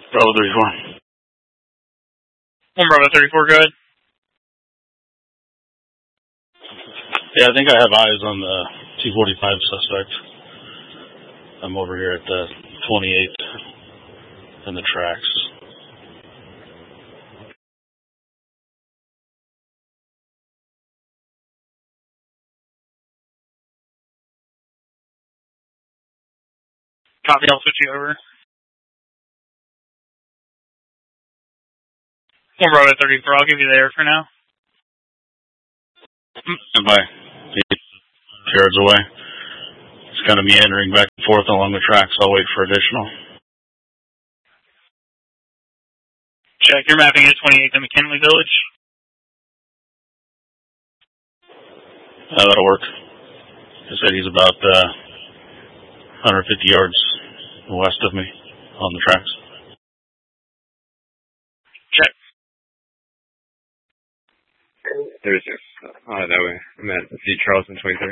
Bravo 34. Bravo 34, go ahead. Yeah, I think I have eyes on the 245 suspect. I'm over here at the 28 and the tracks. Copy, I'll switch you over. Bravo 34, I'll give you the air for now. Am I 8 yards away? It's kind of meandering back and forth along the tracks. I'll wait for additional. Check, you're mapping at 28 to McKinley Village. That'll work. He said he's about 150 yards west of me on the tracks. Check. There's just that way. I'm at C. Charleston 23.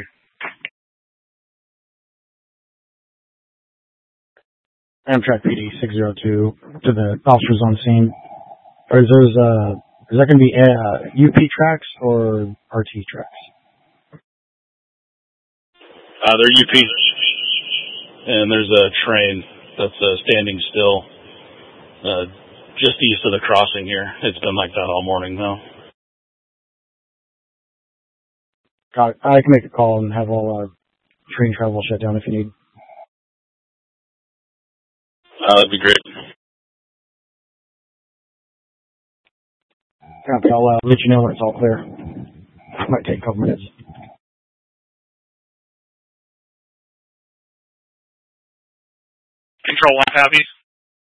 Amtrak PD 602 to the officers on scene. Or is that going to be UP tracks or RT tracks? They're UP. And there's a train that's standing still just east of the crossing here. It's been like that all morning, though. Got it. I can make a call and have all train travel shut down if you need. That'd be great. Copy. I'll let you know when it's all clear. Might take a couple minutes. Control 1 copies.